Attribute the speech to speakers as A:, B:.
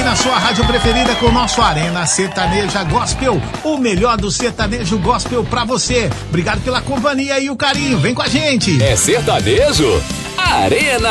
A: aqui na sua rádio preferida com o nosso Arena Sertaneja Gospel, o melhor do sertanejo gospel pra você. Obrigado pela companhia e o carinho, vem com a gente.
B: É sertanejo? Arena